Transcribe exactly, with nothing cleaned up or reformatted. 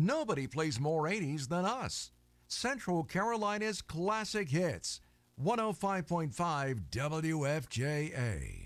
Nobody plays more eighties than us. Central Carolina's classic hits. one oh five point five W F J A.